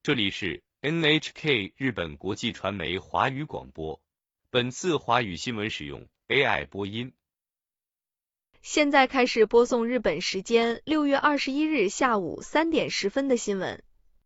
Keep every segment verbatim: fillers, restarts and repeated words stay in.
这里是 N H K 日本国际传媒华语广播，本次华语新闻使用 A I 播音。 现在开始播送日本时间六月二十一日下午三点十分的新闻。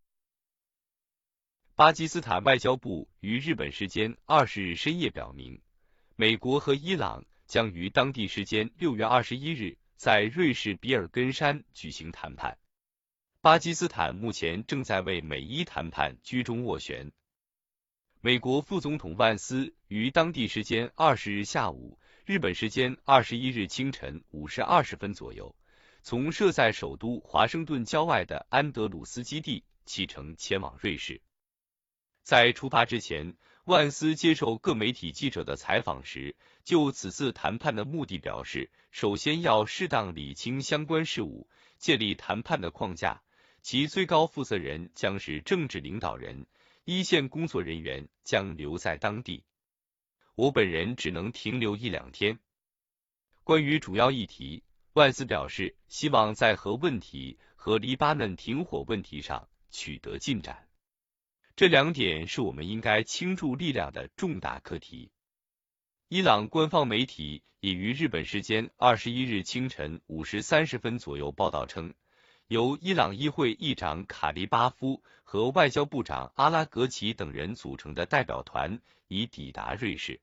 巴基斯坦外交部于日本时间二十日深夜表明，美国和伊朗将于当地时间六月二十一日在瑞士比尔根山举行谈判。巴基斯坦目前正在为美伊谈判居中斡旋。美国副总统万斯于当地时间二十日下午，日本时间二十一日清晨五时二十分左右，从设在首都华盛顿郊外的安德鲁斯基地启程前往瑞士。在出发之前，万斯接受各媒体记者的采访时，就此次谈判的目的表示，首先要适当理清相关事务，建立谈判的框架。其最高负责人将是政治领导人，一线工作人员将留在当地。我本人只能停留一两天。关于主要议题，万斯表示希望在核问题和黎巴嫩停火问题上取得进展。这两点是我们应该倾注力量的重大课题。伊朗官方媒体已于日本时间二十一日清晨五时三十分左右报道称，由伊朗议会议长卡利巴夫和外交部长阿拉格齐等人组成的代表团已抵达瑞士。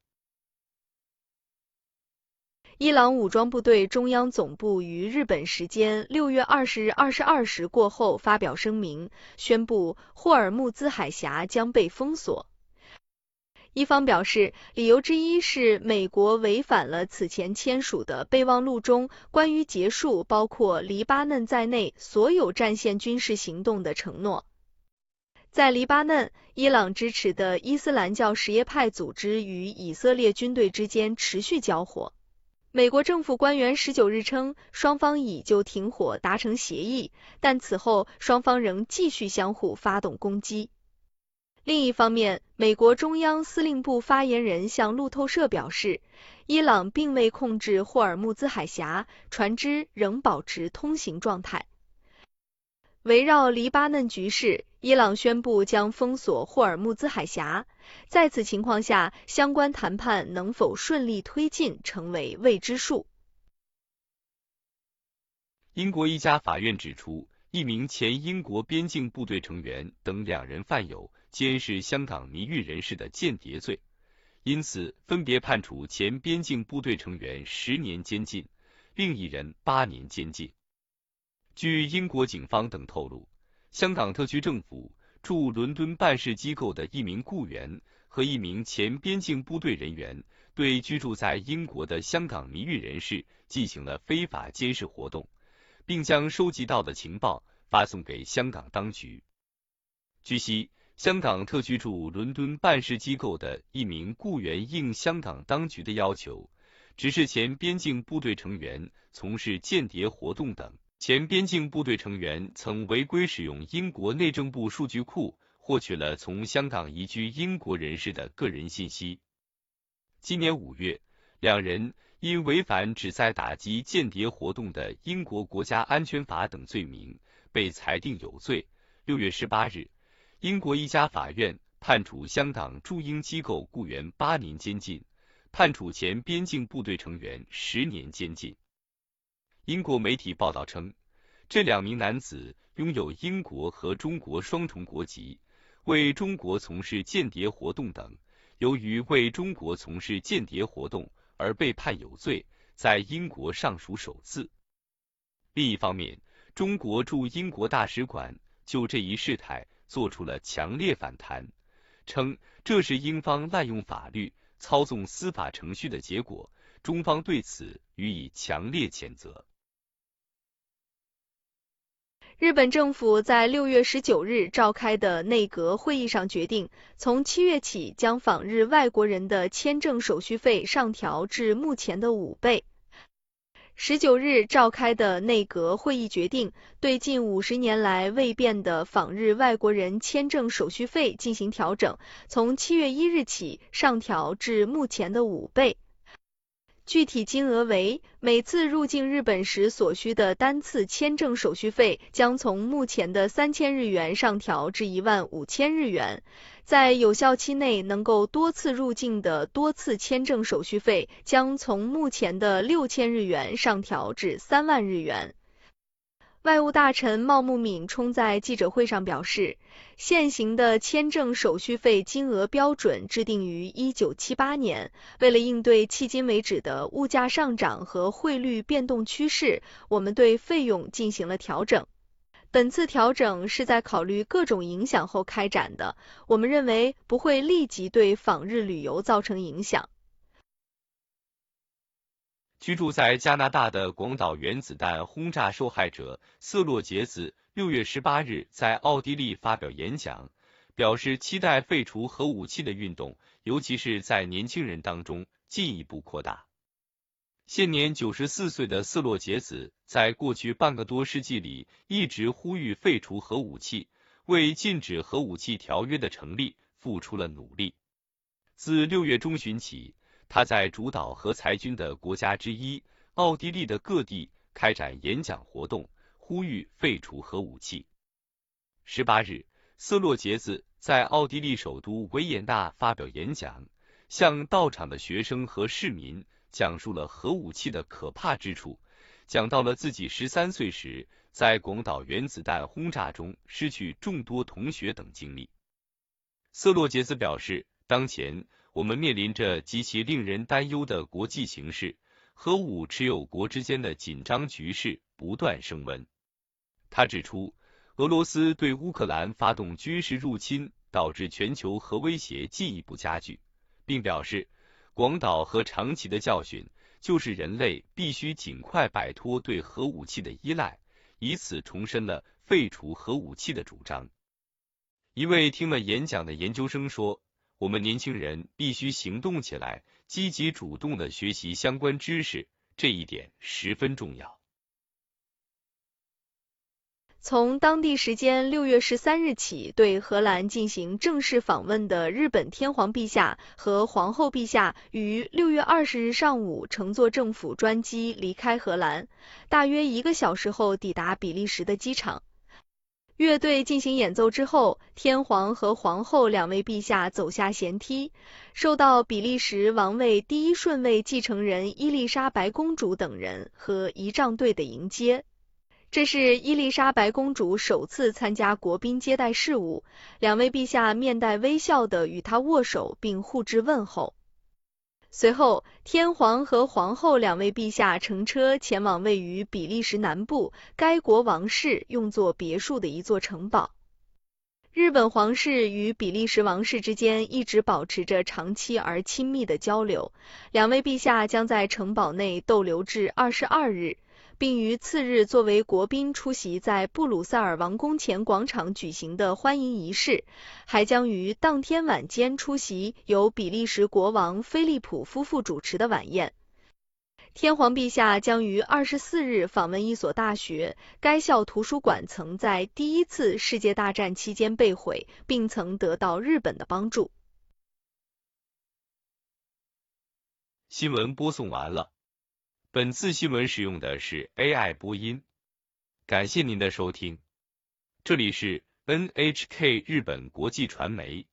伊朗武装部队中央总部于日本时间六月二十日二十二时过后发表声明，宣布霍尔木兹海峡将被封锁。伊方表示，理由之一是美国违反了此前签署的备忘录中关于结束包括黎巴嫩在内所有战线军事行动的承诺。在黎巴嫩，伊朗支持的伊斯兰教什叶派组织与以色列军队之间持续交火。美国政府官员十九日称，双方已就停火达成协议，但此后双方仍继续相互发动攻击。另一方面，美国中央司令部发言人向路透社表示，伊朗并未控制霍尔木兹海峡，船只仍保持通行状态。围绕黎巴嫩局势，伊朗宣布将封锁霍尔木兹海峡，在此情况下，相关谈判能否顺利推进成为未知数。 英国一家法院指出，一名前英国边境部队成员等两人犯有监视香港迷狱人士的间谍罪，因此分别判处前边境部队成员十年监禁，另一人八年监禁。据英国警方等透露，香港特区政府驻伦敦办事机构的一名雇员和一名前边境部队人员对居住在英国的香港迷狱人士进行了非法监视活动，并将收集到的情报发送给香港当局。据悉，香港特区驻伦敦办事机构的一名雇员应香港当局的要求，指示前边境部队成员从事间谍活动等。前边境部队成员曾违规使用英国内政部数据库，获取了从香港移居英国人士的个人信息。今年五月，两人因违反旨在打击间谍活动的英国国家安全法等罪名，被裁定有罪。六月十八日，英国一家法院判处香港驻英机构雇员八年监禁，判处前边境部队成员十年监禁。英国媒体报道称，这两名男子拥有英国和中国双重国籍，为中国从事间谍活动等，由于为中国从事间谍活动而被判有罪，在英国尚属首次。另一方面，中国驻英国大使馆就这一事态做出了强烈反弹，称这是英方滥用法律、操纵司法程序的结果，中方对此予以强烈谴责。 日本政府在六月十九日召开的内阁会议上决定，从七月起将访日外国人的签证手续费上调至目前的五倍。十九日召开的内阁会议决定，对近五十年来未变的访日外国人签证手续费进行调整，从七月一日起上调至目前的五倍。 具体金额为，每次入境日本时所需的单次签证手续费将从目前的三千日元上调至一万五千日元，在有效期内能够多次入境的多次签证手续费将从目前的六千日元上调至三万日元。外务大臣茂木敏充在记者会上表示，现行的签证手续费金额标准制定于一九七八年，为了应对迄今为止的物价上涨和汇率变动趋势，我们对费用进行了调整。本次调整是在考虑各种影响后开展的，我们认为不会立即对访日旅游造成影响。 居住在加拿大的广岛原子弹轰炸受害者瑟洛杰子六月十八日在奥地利发表演讲，表示期待废除核武器的运动，尤其是在年轻人当中进一步扩大。现年九十四岁的瑟洛杰子在过去半个多世纪里一直呼吁废除核武器，为禁止核武器条约的成立付出了努力。自六月中旬起，他在主导核裁军的国家之一奥地利的各地开展演讲活动，呼吁废除核武器。十八日，瑟洛杰子在奥地利首都维也纳发表演讲，向到场的学生和市民讲述了核武器的可怕之处，讲到了自己十三岁时在广岛原子弹轰炸中失去众多同学等经历。瑟洛杰子表示，当前我们面临着极其令人担忧的国际形势，核武持有国之间的紧张局势不断升温。他指出，俄罗斯对乌克兰发动军事入侵，导致全球核威胁进一步加剧，并表示，广岛和长崎的教训就是人类必须尽快摆脱对核武器的依赖，以此重申了废除核武器的主张。一位听了演讲的研究生说，我们年轻人必须行动起来，积极主动地学习相关知识，这一点十分重要。 从当地时间六月十三日起，对荷兰进行正式访问的日本天皇陛下和皇后陛下于六月二十日上午乘坐政府专机离开荷兰，大约一个小时后抵达比利时的机场。乐队进行演奏之后，天皇和皇后两位陛下走下舷梯，受到比利时王位第一顺位继承人伊丽莎白公主等人和仪仗队的迎接。这是伊丽莎白公主首次参加国宾接待事务，两位陛下面带微笑地与她握手并互致问候。随后，天皇和皇后两位陛下乘车前往位于比利时南部该国王室用作别墅的一座城堡。日本皇室与比利时王室之间一直保持着长期而亲密的交流，两位陛下将在城堡内逗留至二十二日，并于次日作为国宾出席在布鲁塞尔王宫前广场举行的欢迎仪式，还将于当天晚间出席由比利时国王菲利普夫妇主持的晚宴。天皇陛下将于二十四日访问一所大学，该校图书馆曾在第一次世界大战期间被毁，并曾得到日本的帮助。 新闻播送完了。本次新闻使用的是 A I 播音，感谢您的收听。这里是 N H K 日本国际传媒。